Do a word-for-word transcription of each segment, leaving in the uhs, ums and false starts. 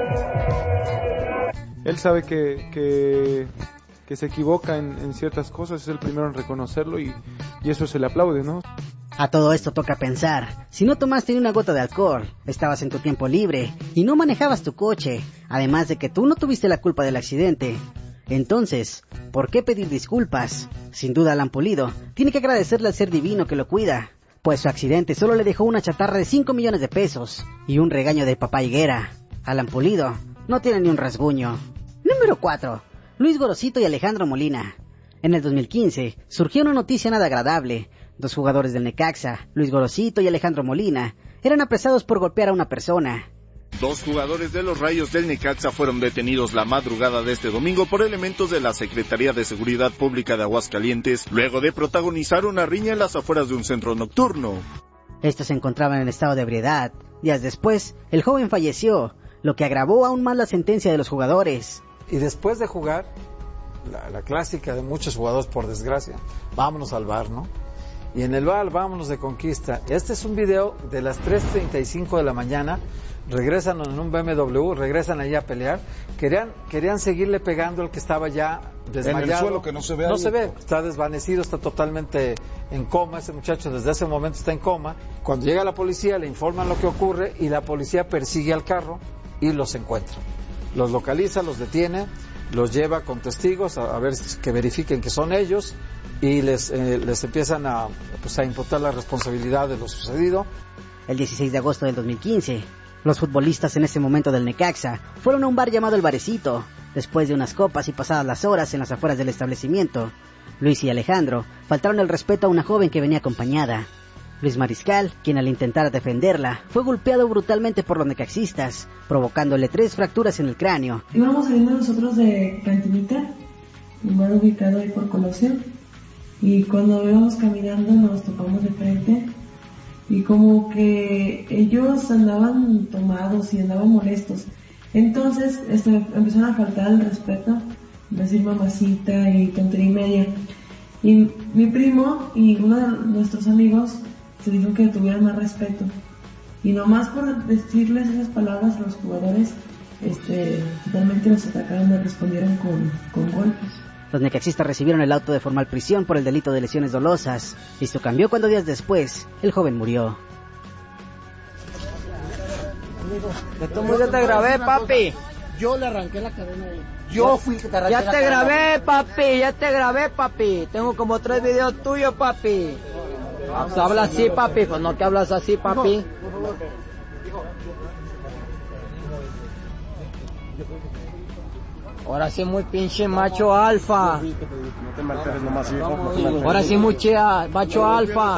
Él sabe que, que, que se equivoca en, en ciertas cosas, es el primero en reconocerlo y, y eso se le aplaude, ¿no? A todo esto toca pensar, si no tomaste ni una gota de alcohol, estabas en tu tiempo libre y no manejabas tu coche, además de que tú no tuviste la culpa del accidente, entonces, ¿por qué pedir disculpas? Sin duda Alan Pulido tiene que agradecerle al ser divino que lo cuida, pues su accidente solo le dejó una chatarra de cinco millones de pesos y un regaño de papá Higuera. Alan Pulido no tiene ni un rasguño. Número cuatro. Luis Gorosito y Alejandro Molina. En el dos mil quince surgió una noticia nada agradable. Dos jugadores del Necaxa, Luis Gorosito y Alejandro Molina, eran apresados por golpear a una persona. Dos jugadores de los Rayos del Necaxa fueron detenidos la madrugada de este domingo por elementos de la Secretaría de Seguridad Pública de Aguascalientes, luego de protagonizar una riña en las afueras de un centro nocturno. Estos se encontraban en estado de ebriedad. Días después, el joven falleció, lo que agravó aún más la sentencia de los jugadores. Y después de jugar, la, la clásica de muchos jugadores, por desgracia, vámonos al bar, ¿no? Y en el bar, vámonos de conquista. Este es un video de las tres treinta y cinco de la mañana, regresan en un B M W, regresan allá a pelear, querían, querían seguirle pegando al que estaba ya desmayado. En el suelo, que no se ve. No se ve, está desvanecido, está totalmente en coma, ese muchacho desde ese momento está en coma. Cuando llega la policía le informan lo que ocurre y la policía persigue al carro y los encuentra. Los localiza, los detiene, los lleva con testigos a, a ver que verifiquen que son ellos y les, eh, les empiezan a, pues, a imputar la responsabilidad de lo sucedido. El dieciséis de agosto del dos mil quince, los futbolistas en ese momento del Necaxa fueron a un bar llamado El Barecito. Después de unas copas y pasadas las horas en las afueras del establecimiento, Luis y Alejandro faltaron el respeto a una joven que venía acompañada. Luis Mariscal, quien al intentar defenderla, fue golpeado brutalmente por los necaxistas, provocándole tres fracturas en el cráneo. Íbamos saliendo nosotros de Cantinita, un bar ubicado ahí por Colosio, y cuando íbamos caminando nos topamos de frente, y como que ellos andaban tomados y andaban molestos. Entonces este, empezaron a faltar el respeto, decir mamacita y tontería y media. Y mi primo y uno de nuestros amigos se dijo que tuvieran más respeto. Y nomás por decirles esas palabras a los jugadores, este, totalmente los atacaron y respondieron con, con golpes. Los necaxistas recibieron el auto de formal prisión por el delito de lesiones dolosas. Esto cambió cuando días después, el joven murió. Yo te grabé, papi. Yo le arranqué la cadena ahí. Yo fui el que te arranqué. Ya te grabé, papi. Ya te grabé, papi. Tengo como tres videos tuyos, papi. Pues habla así, papi. Pues no te hablas así, papi. Ahora sí muy pinche macho alfa. Ahora sí muy chea, macho alfa.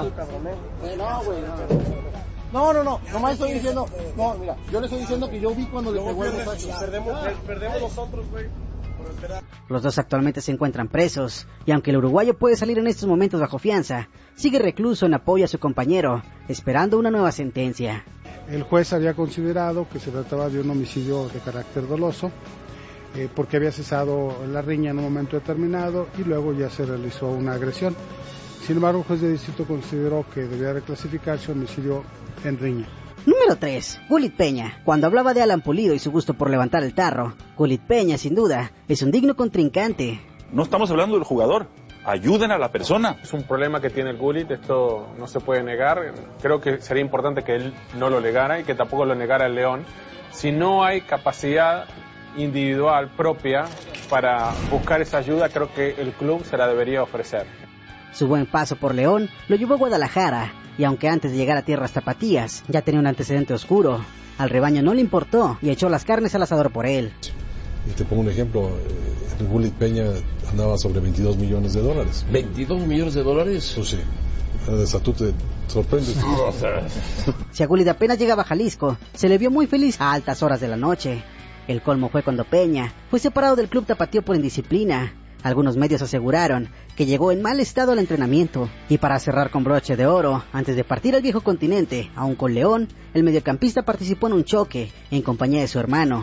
No, no, no, nomás estoy diciendo, no, mira, yo le estoy diciendo que yo vi cuando le pegó el muchacho. Perdemos, perdemos nosotros, güey. Los dos actualmente se encuentran presos, y aunque el uruguayo puede salir en estos momentos bajo fianza, sigue recluso en apoyo a su compañero, esperando una nueva sentencia. El juez había considerado que se trataba de un homicidio de carácter doloso, eh, porque había cesado la riña en un momento determinado y luego ya se realizó una agresión. Sin embargo, el juez de distrito consideró que debía reclasificarse homicidio en riña. Número tres. Gulit Peña. Cuando hablaba de Alan Pulido y su gusto por levantar el tarro, Gulit Peña, sin duda, es un digno contrincante. No estamos hablando del jugador. Ayuden a la persona. Es un problema que tiene el Gulit, esto no se puede negar. Creo que sería importante que él no lo negara y que tampoco lo negara el León. Si no hay capacidad individual propia para buscar esa ayuda, creo que el club se la debería ofrecer. Su buen paso por León lo llevó a Guadalajara, y aunque antes de llegar a tierras tapatías ya tenía un antecedente oscuro, al rebaño no le importó y echó las carnes al asador por él. Y te pongo un ejemplo, el Gulit Peña andaba sobre veintidós millones de dólares. ¿veintidós millones de dólares? Pues sí, hasta tú te sorprendes. Si a Gulit apenas llegaba a Jalisco, se le vio muy feliz a altas horas de la noche. El colmo fue cuando Peña fue separado del club tapatío por indisciplina. Algunos medios aseguraron que llegó en mal estado al entrenamiento. Y para cerrar con broche de oro, antes de partir al viejo continente, aún con León, el mediocampista participó en un choque en compañía de su hermano.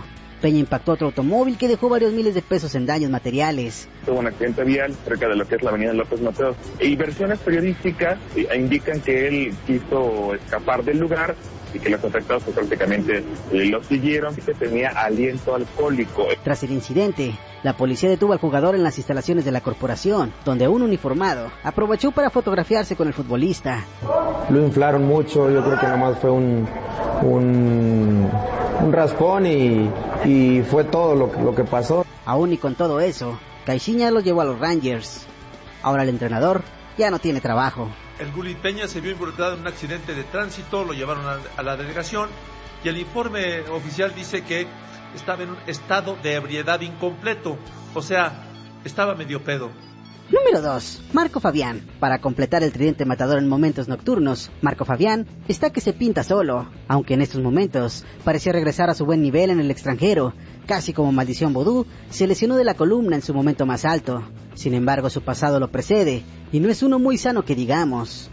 Peña impactó otro automóvil que dejó varios miles de pesos en daños materiales. Tuvo un accidente vial cerca de lo que es la avenida López Mateos. Y versiones periodísticas indican que él quiso escapar del lugar y que los afectados pues, prácticamente lo siguieron y que tenía aliento alcohólico. Tras el incidente, la policía detuvo al jugador en las instalaciones de la corporación, donde un uniformado aprovechó para fotografiarse con el futbolista. Lo inflaron mucho, yo creo que nomás fue un, un, un raspón y, y fue todo lo, lo que pasó. Aún y con todo eso, Caixinha lo llevó a los Rangers. Ahora el entrenador ya no tiene trabajo. El Gullit Peña se vio involucrado en un accidente de tránsito, lo llevaron a, a la delegación y el informe oficial dice que estaba en un estado de ebriedad incompleto, o sea, estaba medio pedo. Número dos. Marco Fabián. Para completar el tridente matador en momentos nocturnos, Marco Fabián está que se pinta solo, aunque en estos momentos parecía regresar a su buen nivel en el extranjero. Casi como maldición vodú, se lesionó de la columna en su momento más alto. Sin embargo, su pasado lo precede, y no es uno muy sano que digamos.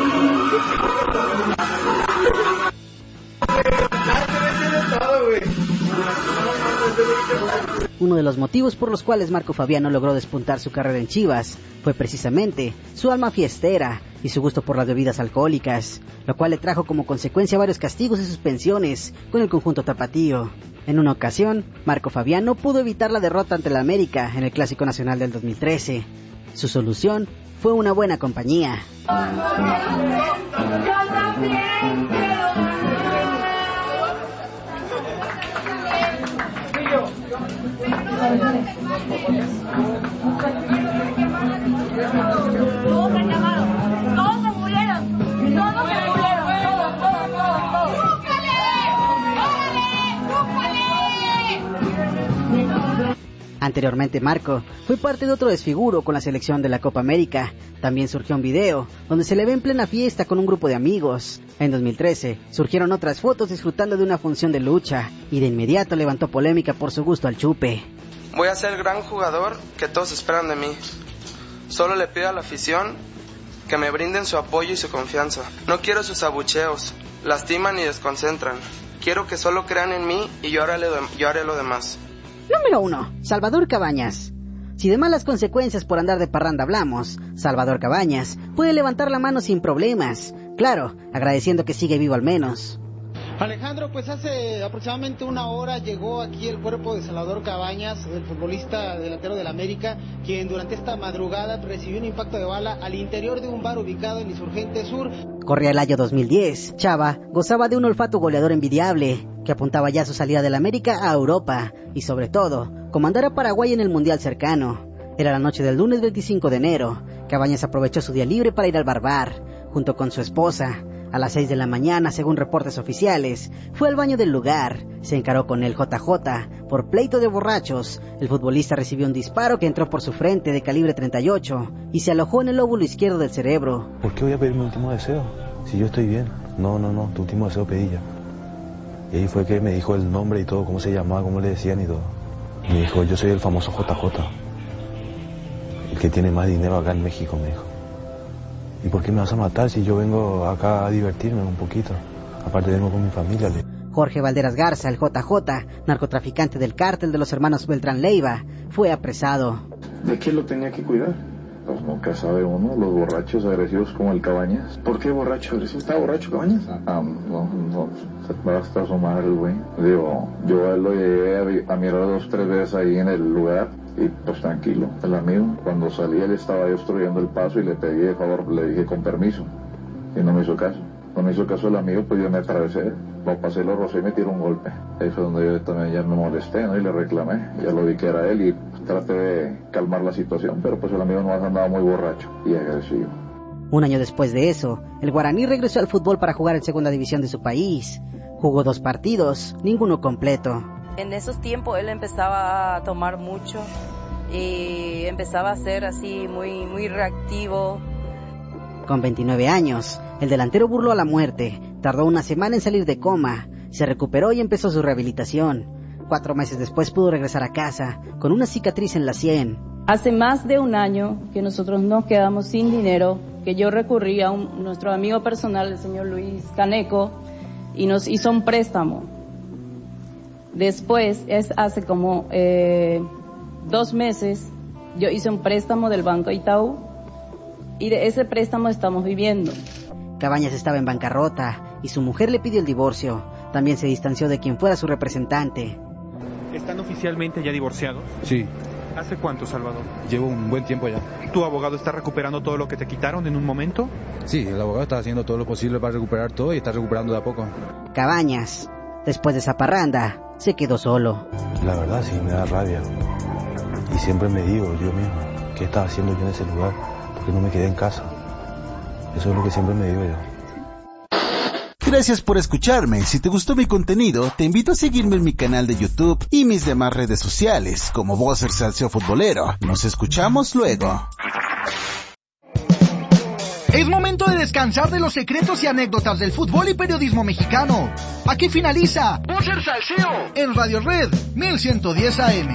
Uno de los motivos por los cuales Marco Fabián no logró despuntar su carrera en Chivas fue precisamente su alma fiestera y su gusto por las bebidas alcohólicas, lo cual le trajo como consecuencia varios castigos y suspensiones con el conjunto tapatío. En una ocasión, Marco Fabián no pudo evitar la derrota ante el América en el Clásico Nacional del dos mil trece. Su solución fue una buena compañía. Todos se llamaron, todos se murieron, todos se murieron, todos, todos, todos, todos. Anteriormente Marco fue parte de otro desfiguro con la selección de la Copa América. También surgió un video donde se le ve en plena fiesta con un grupo de amigos. En dos mil trece surgieron otras fotos disfrutando de una función de lucha y de inmediato levantó polémica por su gusto al chupe. Voy a ser el gran jugador que todos esperan de mí. Solo le pido a la afición que me brinden su apoyo y su confianza. No quiero sus abucheos, lastiman y desconcentran. Quiero que solo crean en mí y yo haré lo, yo haré lo demás. Número uno. Salvador Cabañas. Si de malas consecuencias por andar de parranda hablamos, Salvador Cabañas puede levantar la mano sin problemas. Claro, agradeciendo que sigue vivo al menos. Alejandro, pues hace aproximadamente una hora llegó aquí el cuerpo de Salvador Cabañas, el futbolista delantero del América, quien durante esta madrugada recibió un impacto de bala al interior de un bar ubicado en Insurgente Sur. Corría el año dos mil diez. Chava gozaba de un olfato goleador envidiable, que apuntaba ya su salida del América a Europa, y sobre todo, comandar a Paraguay en el Mundial cercano. Era la noche del lunes veinticinco de enero. Cabañas aprovechó su día libre para ir al barbar, junto con su esposa. A las seis de la mañana, según reportes oficiales, fue al baño del lugar, se encaró con el J J. Por pleito de borrachos, el futbolista recibió un disparo que entró por su frente de calibre treinta y ocho y se alojó en el lóbulo izquierdo del cerebro. ¿Por qué voy a pedir mi último deseo? Si yo estoy bien. No, no, no, tu último deseo pedí ya. Y ahí fue que me dijo el nombre y todo, cómo se llamaba, cómo le decían y todo. Y me dijo, yo soy el famoso J J, el que tiene más dinero acá en México, me dijo. ¿Y por qué me vas a matar si yo vengo acá a divertirme un poquito? Aparte vengo con mi familia. Le... Jorge Valderas Garza, el J J, narcotraficante del cártel de los hermanos Beltrán Leiva, fue apresado. ¿De qué lo tenía que cuidar? Pues nunca sabe uno, los borrachos agresivos como el Cabañas. ¿Por qué borracho agresivo? ¿Está borracho Cabañas? Ah, no, no, se va hasta su madre el güey. Digo, yo a él lo llegué a, a mirar dos, tres veces ahí en el lugar. Y pues tranquilo, el amigo, cuando salí él estaba ahí obstruyendo el paso y le pedí de favor, le dije con permiso, y no me hizo caso. No me hizo caso el amigo, pues yo me atravesé, lo pasé, lo rocé y me tiró un golpe. Ahí fue donde yo también ya me molesté, ¿no? Y le reclamé, ya lo vi que era él y pues, traté de calmar la situación, pero pues el amigo no andaba muy borracho y agresivo. Un año después de eso, el guaraní regresó al fútbol para jugar en segunda división de su país. Jugó dos partidos, ninguno completo. En esos tiempos él empezaba a tomar mucho y empezaba a ser así muy, muy reactivo. Con veintinueve años, el delantero burló a la muerte, tardó una semana en salir de coma, se recuperó y empezó su rehabilitación. Cuatro meses después pudo regresar a casa, con una cicatriz en la sien. Hace más de un año que nosotros nos quedamos sin dinero, que yo recurrí a un, nuestro amigo personal, el señor Luis Caneco, y nos hizo un préstamo. Después, es hace como eh, dos meses, yo hice un préstamo del Banco Itaú y de ese préstamo estamos viviendo. Cabañas estaba en bancarrota y su mujer le pidió el divorcio. También se distanció de quien fuera su representante. ¿Están oficialmente ya divorciados? Sí. ¿Hace cuánto, Salvador? Llevo un buen tiempo ya. ¿Tu abogado está recuperando todo lo que te quitaron en un momento? Sí, el abogado está haciendo todo lo posible para recuperar todo y está recuperando de a poco. Cabañas, después de esa parranda, se quedó solo. La verdad sí, me da rabia. Y siempre me digo yo mismo, ¿qué estaba haciendo yo en ese lugar? ¿Por qué no me quedé en casa? Eso es lo que siempre me digo yo. Gracias por escucharme. Si te gustó mi contenido, te invito a seguirme en mi canal de YouTube y mis demás redes sociales, como Bosser Salseo Futbolero. Nos escuchamos luego. Es momento de descansar de los secretos y anécdotas del fútbol y periodismo mexicano. Aquí finaliza Bosser Salseo en Radio Red mil ciento diez A M.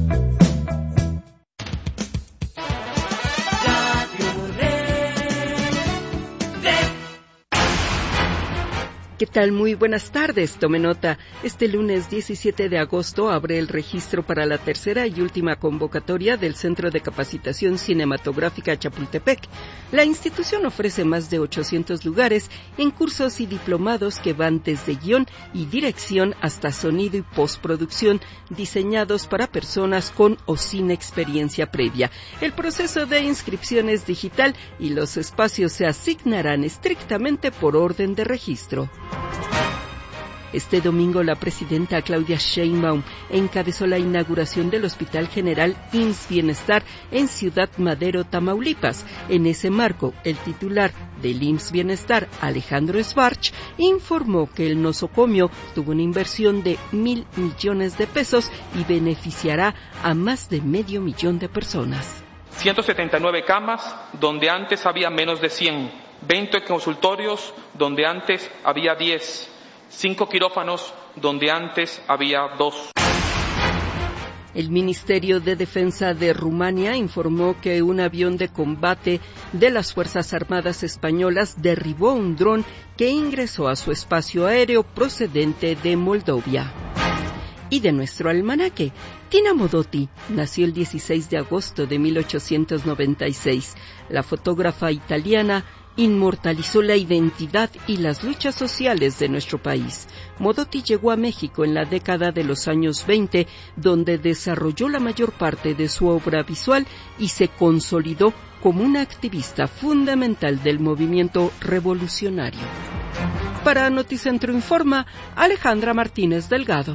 ¿Qué tal? Muy buenas tardes. Tome nota. Este lunes diecisiete de agosto abre el registro para la tercera y última convocatoria del Centro de Capacitación Cinematográfica Chapultepec. La institución ofrece más de ochocientos lugares en cursos y diplomados que van desde guión y dirección hasta sonido y postproducción, diseñados para personas con o sin experiencia previa. El proceso de inscripción es digital y los espacios se asignarán estrictamente por orden de registro. Este domingo la presidenta Claudia Sheinbaum encabezó la inauguración del Hospital General I M S S Bienestar en Ciudad Madero, Tamaulipas. En ese marco, el titular del I M S S Bienestar, Alejandro Schwartz, informó que el nosocomio tuvo una inversión de mil millones de pesos y beneficiará a más de medio millón de personas. ciento setenta y nueve camas donde antes había menos de cien, veinte consultorios donde antes había diez, cinco quirófanos donde antes había dos. El Ministerio de Defensa de Rumania informó que un avión de combate de las Fuerzas Armadas Españolas derribó un dron que ingresó a su espacio aéreo procedente de Moldovia. Y de nuestro almanaque, Tina Modotti nació el dieciséis de agosto de mil ochocientos noventa y seis. La fotógrafa italiana inmortalizó la identidad y las luchas sociales de nuestro país. Modotti llegó a México en la década de los años veinte, donde desarrolló la mayor parte de su obra visual y se consolidó como una activista fundamental del movimiento revolucionario. Para Noticentro Informa, Alejandra Martínez Delgado.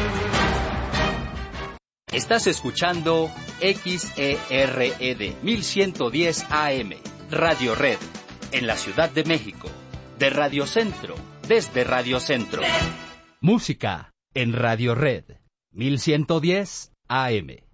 Estás escuchando X E R E D mil ciento diez A M, Radio Red, en la Ciudad de México, de Radio Centro, desde Radio Centro. Música en Radio Red, mil ciento diez A M.